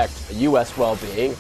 affect U.S. well-being.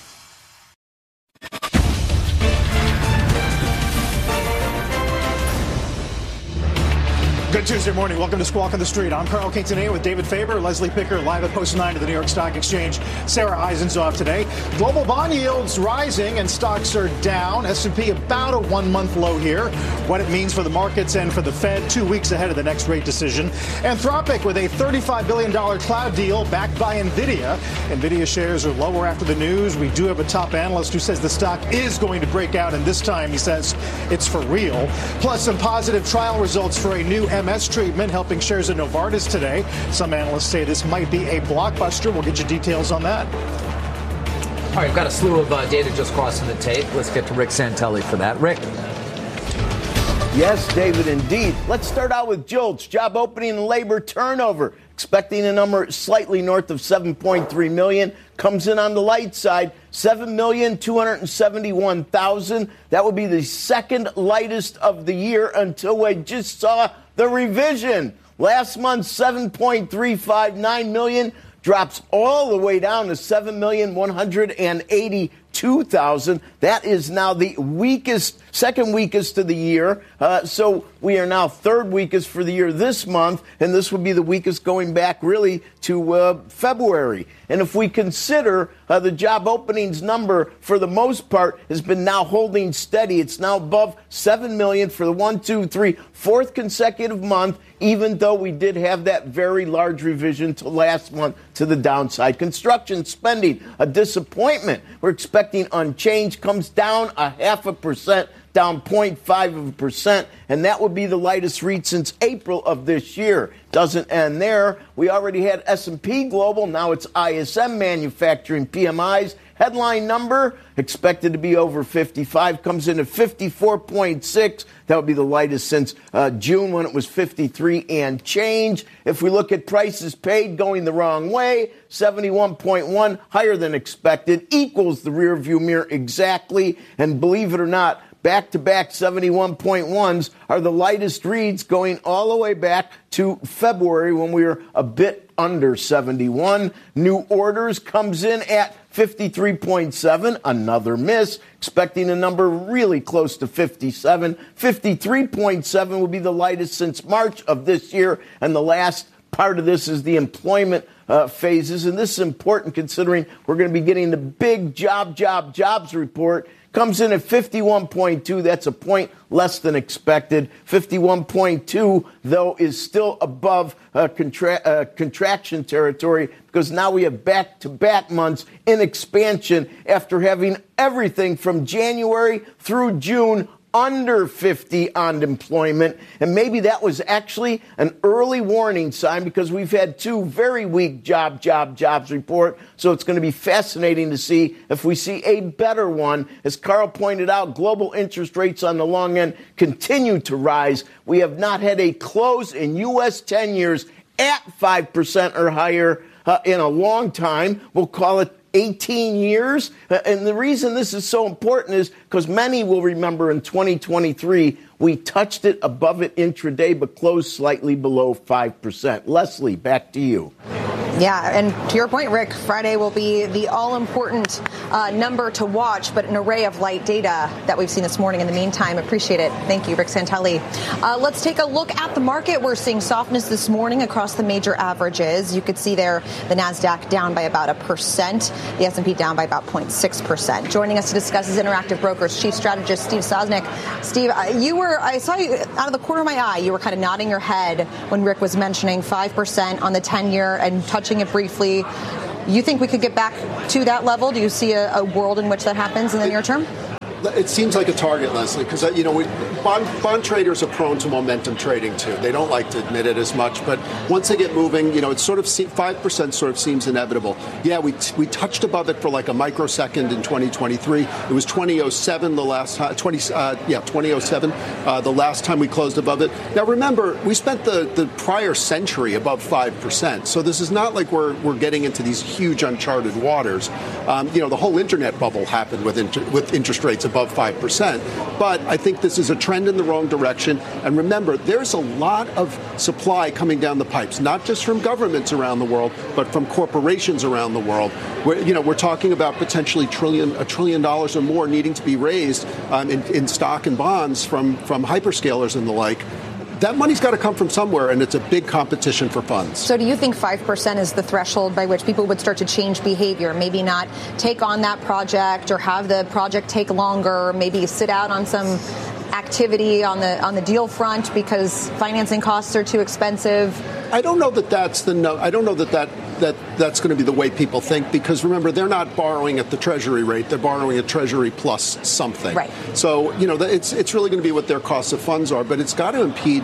Good Tuesday morning. Welcome to Squawk on the Street. I'm Carl Quintanilla with David Faber, Leslie Picker, live at Post 9 at the New York Stock Exchange. Sarah Eisen's off today. Global bond yields rising and stocks are down. S&P about a 1-month low here. What it means for the markets and for the Fed 2 weeks ahead of the next rate decision. Anthropic with a $35 billion cloud deal backed by NVIDIA. NVIDIA shares are lower after the news. We do have a top analyst who says the stock is going to break out, and this time he says it's for real. Plus some positive trial results for a new MS treatment helping shares of Novartis today. Some analysts say this might be a blockbuster. We'll get you details on that. All right, we've got a slew of data just crossing the tape. Let's get to Rick Santelli for that. Rick. Yes, David, indeed. Let's start out with JOLTS, job opening and labor turnover. Expecting a number slightly north of 7.3 million. Comes in on the light side, 7,271,000. That would be the second lightest of the year until we just saw the revision. Last month, 7.359 million drops all the way down to 7,182,000. That is now the weakest, second weakest of the year. So we are now third weakest for the year this month, and this would be the weakest going back really to February. And if we consider the job openings number, for the most part, has been now holding steady. It's now above 7 million for the fourth consecutive month, even though we did have that very large revision to last month to the downside. Construction spending, a disappointment. We're expecting unchanged, comes down 0.5%. Down 0.5%, and that would be the lightest read since April of this year. Doesn't end there. We already had S&P Global. Now it's ISM Manufacturing PMIs. Headline number expected to be over 55, comes in at 54.6. That would be the lightest since June when it was 53 and change. If we look at prices paid going the wrong way, 71.1, higher than expected, equals the rear view mirror exactly. And believe it or not, back-to-back 71.1s are the lightest reads going all the way back to February when we were a bit under 71. New orders comes in at 53.7, another miss. Expecting a number really close to 57. 53.7 will be the lightest since March of this year, and the last part of this is the employment phases, and this is important considering we're going to be getting the big jobs report. Comes in at 51.2. That's a point less than expected. 51.2, though, is still above contraction territory because now we have back-to-back months in expansion after having everything from January through June under 50 on employment. And maybe that was actually an early warning sign because we've had two very weak jobs report. So it's going to be fascinating to see if we see a better one. As Carl pointed out, global interest rates on the long end continue to rise. We have not had a close in U.S. 10 years at 5% or higher in a long time. We'll call it 18 years. And the reason this is so important is because many will remember in 2023, we touched it above it intraday, but closed slightly below 5%. Leslie, back to you. Yeah, and to your point, Rick, Friday will be the all-important number to watch, but an array of light data that we've seen this morning. In the meantime, appreciate it. Thank you, Rick Santelli. Let's take a look at the market. We're seeing softness this morning across the major averages. You could see there the NASDAQ down by about 1%, the S&P down by about 0.6%. Joining us to discuss is Interactive Brokers Chief Strategist Steve Sosnick. Steve, I saw you out of the corner of my eye. You were kind of nodding your head when Rick was mentioning 5% on the 10-year and touching it briefly. You think we could get back to that level? Do you see a world in which that happens in the near term? It seems like a target, Leslie, because, bond traders are prone to momentum trading, too. They don't like to admit it as much. But once they get moving, it's sort of 5% sort of seems inevitable. Yeah, we touched above it for like a microsecond in 2023. It was 2007 the last time, 2007 the last time we closed above it. Now, remember, we spent the prior century above 5%. So this is not like we're getting into these huge uncharted waters. The whole internet bubble happened with interest rates above above 5%. But I think this is a trend in the wrong direction. And remember, there's a lot of supply coming down the pipes, not just from governments around the world, but from corporations around the world. We're talking about potentially $1 trillion or more needing to be raised in stock and bonds from hyperscalers and the like. That money's got to come from somewhere, and it's a big competition for funds. So do you think 5% is the threshold by which people would start to change behavior, maybe not take on that project or have the project take longer, maybe sit out on some activity on the deal front because financing costs are too expensive? I don't know that that's I don't know that's going to be the way people think, because remember, they're not borrowing at the Treasury rate; they're borrowing at Treasury plus something. Right. So it's really going to be what their costs of funds are, but it's got to impede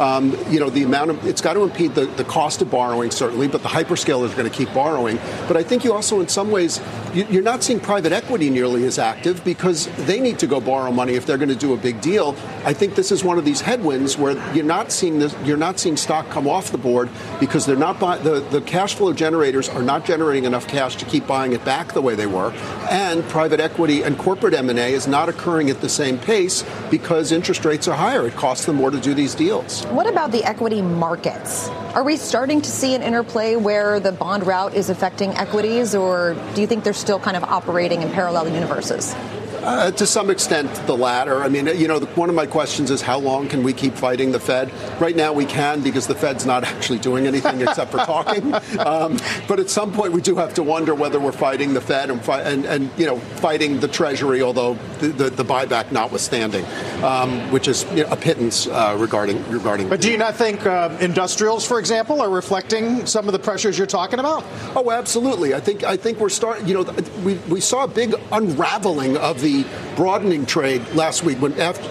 the amount of it's got to impede the cost of borrowing, certainly. But the hyperscalers are going to keep borrowing. But I think you also, in some ways, you're not seeing private equity nearly as active because they need to go borrow money if they're going to do a big deal. I think this is one of these headwinds where you're not seeing stock come off the board because they're not the cash flow generators are not generating enough cash to keep buying it back the way they were, and private equity and corporate M&A is not occurring at the same pace because interest rates are higher. It costs them more to do these deals. What about the equity markets? Are we starting to see an interplay where the bond route is affecting equities, or do you think they're still kind of operating in parallel universes? To some extent, the latter. I mean, one of my questions is how long can we keep fighting the Fed? Right now we can, because the Fed's not actually doing anything except for talking. But at some point we do have to wonder whether we're fighting the Fed and fighting the Treasury, although the buyback notwithstanding, which is a pittance regarding. But do you not think industrials, for example, are reflecting some of the pressures you're talking about? Oh, absolutely. I think we're starting. We saw a big unraveling of the broadening trade last week when after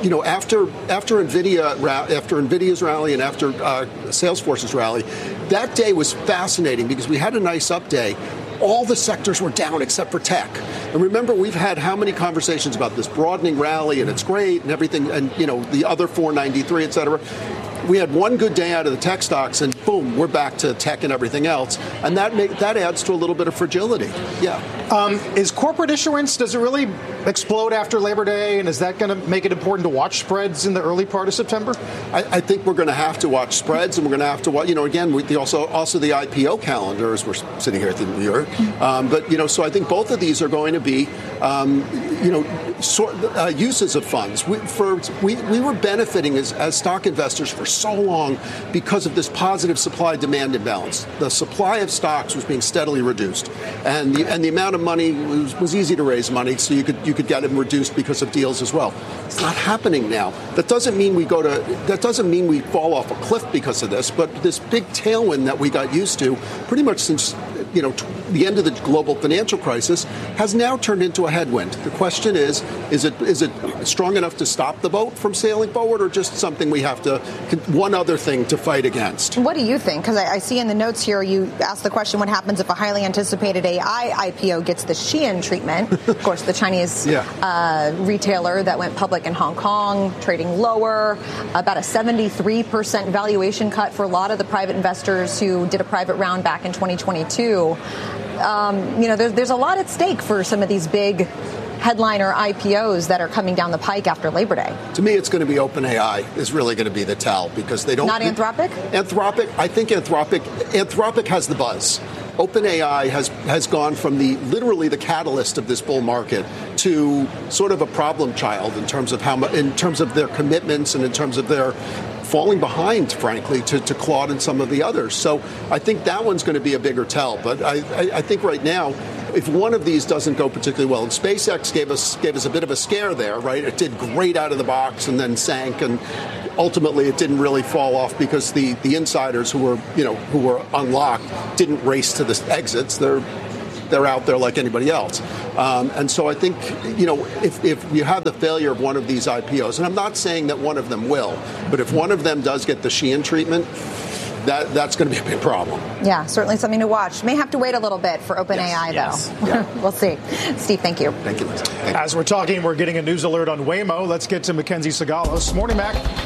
Nvidia's rally and after Salesforce's rally. That day was fascinating because we had a nice up day. All the sectors were down except for tech. And remember, we've had how many conversations about this broadening rally, and it's great and everything, and the other 493, et cetera. We had one good day out of the tech stocks, and boom, we're back to tech and everything else. And that adds to a little bit of fragility. Yeah. Is corporate issuance, does it really explode after Labor Day? And is that going to make it important to watch spreads in the early part of September? I think we're going to have to watch spreads, and we're going to have to watch, again, also the IPO calendar as we're sitting here at New York. So I think both of these are going to be, uses of funds. We were benefiting as stock investors for so long because of this positive supply-demand imbalance. The supply of stocks was being steadily reduced, and the amount of money was easy to raise money, so you could get them reduced because of deals as well. It's not happening now. That doesn't mean we fall off a cliff because of this, but this big tailwind that we got used to pretty much since the end of the global financial crisis has now turned into a headwind. The question is it strong enough to stop the boat from sailing forward, or just something we have to, one other thing to fight against? What do you think? Because I see in the notes here you asked the question, what happens if a highly anticipated AI IPO gets the Shein treatment? Of course, the Chinese retailer that went public in Hong Kong, trading lower, about a 73% valuation cut for a lot of the private investors who did a private round back in 2022. There's a lot at stake for some of these big headliner IPOs that are coming down the pike after Labor Day. To me, it's going to be OpenAI is really going to be the tell, because they don't. Not Anthropic? I think Anthropic has the buzz. OpenAI has gone from literally the catalyst of this bull market to sort of a problem child in terms of their commitments and in terms of their falling behind, frankly, to Claude and some of the others. So I think that one's going to be a bigger tell. But I think right now, if one of these doesn't go particularly well, and SpaceX gave us a bit of a scare there, right? It did great out of the box and then sank, and ultimately it didn't really fall off because the insiders who were unlocked didn't race to the exits. They're out there like anybody else. And so I think, if you have the failure of one of these IPOs, and I'm not saying that one of them will, but if one of them does get the Shein treatment, that's going to be a big problem. Yeah, certainly something to watch. May have to wait a little bit for OpenAI, though. Yes. Yeah. We'll see. Steve, thank you. Thank you, Liz. As we're talking, we're getting a news alert on Waymo. Let's get to Mackenzie Sagalos. Morning, Mac.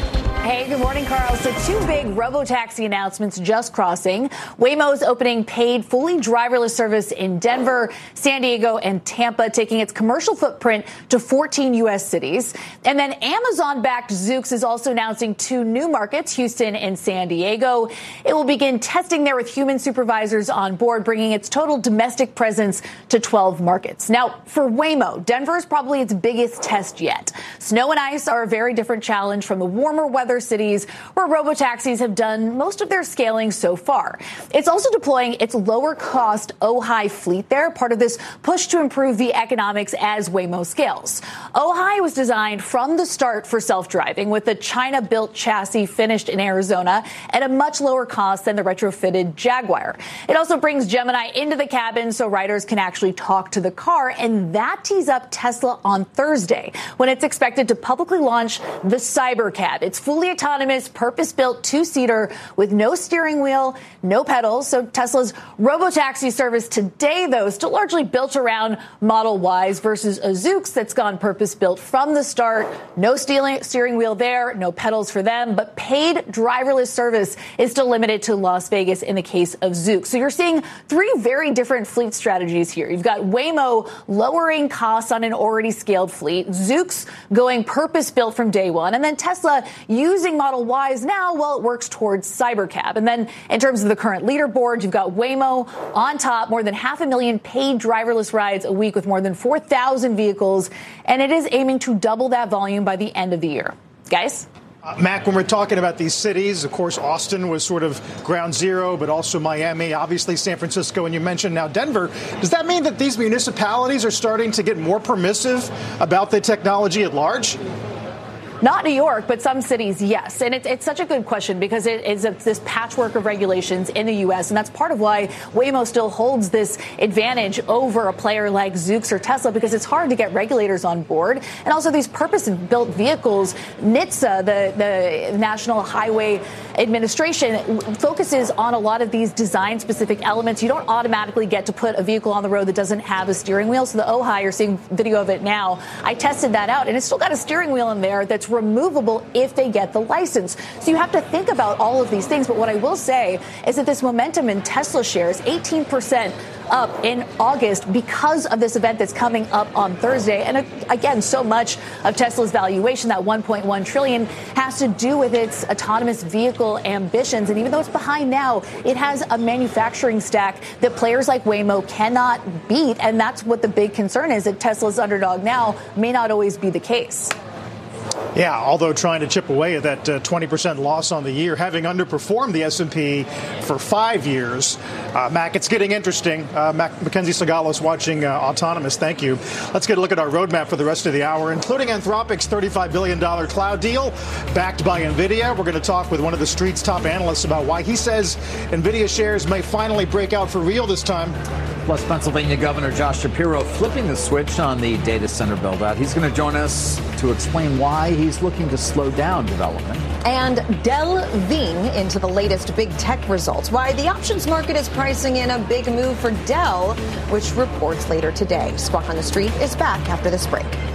Hey, good morning, Carl. So 2 big robotaxi announcements just crossing. Waymo's opening paid, fully driverless service in Denver, San Diego, and Tampa, taking its commercial footprint to 14 U.S. cities. And then Amazon-backed Zoox is also announcing 2 new markets, Houston and San Diego. It will begin testing there with human supervisors on board, bringing its total domestic presence to 12 markets. Now, for Waymo, Denver is probably its biggest test yet. Snow and ice are a very different challenge from the warmer weather cities where robotaxis have done most of their scaling so far. It's also deploying its lower cost Ojai fleet there, part of this push to improve the economics as Waymo scales. Ojai was designed from the start for self-driving with a China-built chassis finished in Arizona at a much lower cost than the retrofitted Jaguar. It also brings Gemini into the cabin so riders can actually talk to the car, and that tees up Tesla on Thursday when it's expected to publicly launch the Cybercab. It's fully autonomous, purpose-built 2-seater with no steering wheel, no pedals. So Tesla's robotaxi service today, though, is still largely built around Model Ys versus a Zoox that's gone purpose-built from the start. No steering wheel there, no pedals for them, but paid driverless service is still limited to Las Vegas in the case of Zoox. So you're seeing 3 very different fleet strategies here. You've got Waymo lowering costs on an already scaled fleet, Zoox going purpose-built from day one, and then Tesla using Model Ys now while it works towards Cybercab. And then in terms of the current leaderboard, you've got Waymo on top, more than 500,000 paid driverless rides a week with more than 4,000 vehicles, and it is aiming to double that volume by the end of the year. Guys? Mac, when we're talking about these cities, of course, Austin was sort of ground zero, but also Miami, obviously San Francisco, and you mentioned now Denver. Does that mean that these municipalities are starting to get more permissive about the technology at large? Not New York, but some cities, yes. And it's such a good question because it is this patchwork of regulations in the U.S., and that's part of why Waymo still holds this advantage over a player like Zoox or Tesla, because it's hard to get regulators on board. And also these purpose-built vehicles, NHTSA, the National Highway Administration, focuses on a lot of these design-specific elements. You don't automatically get to put a vehicle on the road that doesn't have a steering wheel. So the Ojai, you're seeing video of it now. I tested that out, and it's still got a steering wheel in there that's removable if they get the license. So you have to think about all of these things. But what I will say is that this momentum in Tesla shares, 18% up in August because of this event that's coming up on Thursday. And again, so much of Tesla's valuation, that $1.1 trillion, has to do with its autonomous vehicle ambitions. And even though it's behind now, it has a manufacturing stack that players like Waymo cannot beat. And that's what the big concern is, that Tesla's underdog now may not always be the case. Yeah, although trying to chip away at that 20% loss on the year, having underperformed the S&P for 5 years. Mac, it's getting interesting. Mackenzie Sagalos watching Autonomous. Thank you. Let's get a look at our roadmap for the rest of the hour, including Anthropic's $35 billion cloud deal backed by NVIDIA. We're going to talk with one of the street's top analysts about why he says NVIDIA shares may finally break out for real this time. Plus, Pennsylvania Governor Josh Shapiro flipping the switch on the data center build-out. He's going to join us to explain why he's looking to slow down development. And delving into the latest big tech results, why the options market is pricing in a big move for Dell, which reports later today. Squawk on the Street is back after this break.